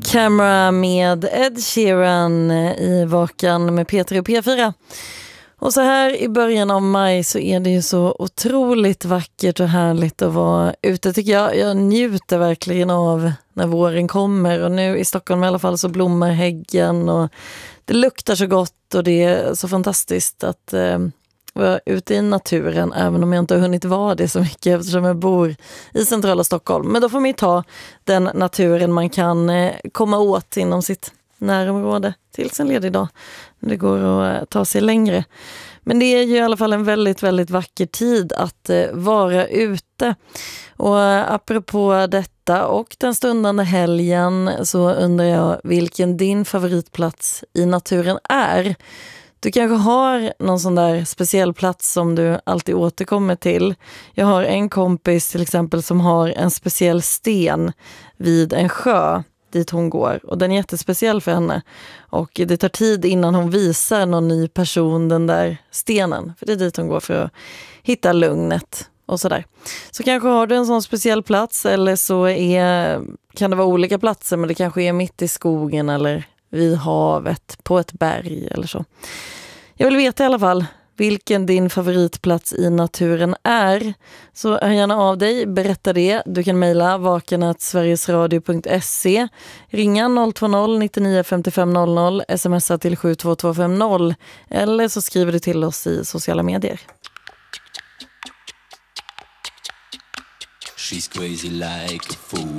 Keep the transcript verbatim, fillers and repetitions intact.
Camera med Ed Sheeran i Vakan med P tre och P fyra. Och så här i början av maj så är det ju så otroligt vackert och härligt att vara ute, tycker jag. Jag njuter verkligen av när våren kommer, och nu i Stockholm i alla fall så blommar häggen och det luktar så gott och det är så fantastiskt att eh, vara ute i naturen, även om jag inte har hunnit vara det så mycket eftersom jag bor i centrala Stockholm. Men då får man ta den naturen man kan eh, komma åt inom sitt närområde till sin ledig dag. Det går att ta sig längre. Men det är ju i alla fall en väldigt, väldigt vacker tid att eh, vara ute. Och eh, apropå detta och den stundande helgen så undrar jag vilken din favoritplats i naturen är. Du kanske har någon sån där speciell plats som du alltid återkommer till. Jag har en kompis till exempel som har en speciell sten vid en sjö dit hon går. Och den är jättespeciell för henne. Och det tar tid innan hon visar någon ny person den där stenen. För det är dit hon går för att hitta lugnet och sådär. Så kanske har du en sån speciell plats, eller så är, kan det vara olika platser, men det kanske är mitt i skogen eller vid havet, på ett berg eller så. Jag vill veta i alla fall vilken din favoritplats i naturen är. Så hör gärna av dig, berätta det. Du kan mejla vaken at sverigesradio punkt se, ringa noll två noll nittionio femtiofem noll noll, smsa till sju två två fem noll, eller så skriver du till oss i sociala medier. She's crazy like a fool.